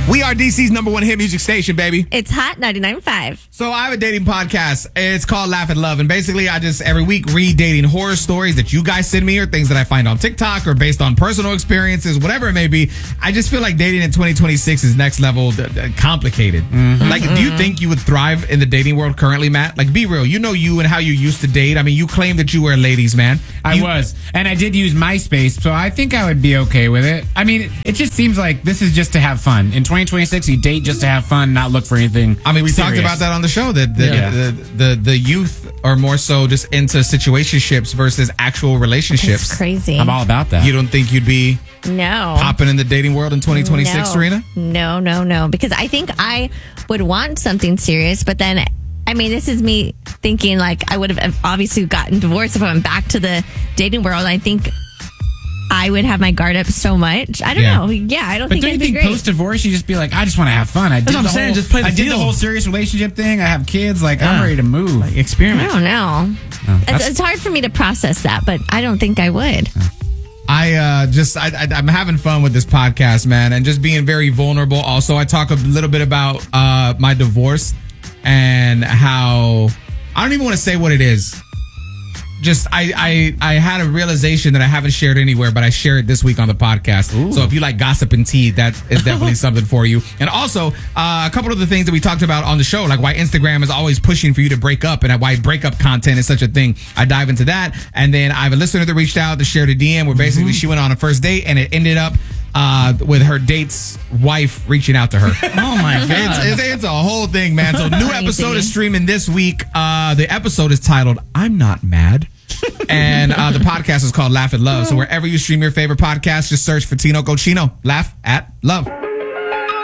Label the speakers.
Speaker 1: We are DC's number one hit music station, baby.
Speaker 2: It's Hot 99.5.
Speaker 1: So I have a dating podcast. It's called Laugh and Love. And basically, I just every week read dating horror stories that you guys send me or things that I find on TikTok or based on personal experiences, whatever it may be. I just feel like dating in 2026 is next level complicated. Like, do you think you would thrive in the dating world currently, Matt? Like, be real. You know you and how you used to date. I mean, you claim that you were a ladies' man.
Speaker 3: I was. And I did use MySpace, so I think I would be okay with it. I mean, it just seems like this is just to have fun. In 2026, you date just to have fun, not look for anything.
Speaker 1: I mean, we
Speaker 3: serious.
Speaker 1: talked about that on the show, that the youth are more so just into situationships versus actual relationships.
Speaker 2: It's crazy.
Speaker 3: I'm all about that.
Speaker 1: You don't think you'd be
Speaker 2: No.
Speaker 1: popping in the dating world in 2026,
Speaker 2: No.
Speaker 1: Serena?
Speaker 2: No. Because I think I would want something serious, but then, I mean, this is me thinking like I would have obviously gotten divorced if I went back to the dating world. I think I would have my guard up so much. I don't know. Yeah, I don't
Speaker 3: But
Speaker 2: think
Speaker 3: don't you
Speaker 2: it'd be
Speaker 3: think
Speaker 2: great.
Speaker 3: post-divorce, you just be like, I just want to have fun. I did
Speaker 4: what I'm saying, just play the
Speaker 3: I did the
Speaker 4: field.
Speaker 3: whole serious relationship thing. I have kids. Like, I'm ready to move.
Speaker 4: Like, experiment.
Speaker 2: I don't know. It's hard for me to process that, but I don't think I would.
Speaker 1: I'm having fun with this podcast, man, and just being very vulnerable. Also, I talk a little bit about my divorce and how I don't even want to say what it is. Just I had a realization that I haven't shared anywhere, but I share it this week on the podcast. Ooh. So if you like gossip and tea, that is definitely something for you. And also a couple of the things that we talked about on the show, like why Instagram is always pushing for you to break up and why breakup content is such a thing. I dive into that. And then I have a listener that reached out to share the DM where basically she went on a first date and it ended up with her date's wife reaching out to her.
Speaker 4: Oh my God.
Speaker 1: It's a whole thing, man. So new episode is streaming this week. The episode is titled I'm Not Mad. And the podcast is called Laugh and Love. So wherever you stream your favorite podcast, just search for Tino Cochino. Laugh at Love.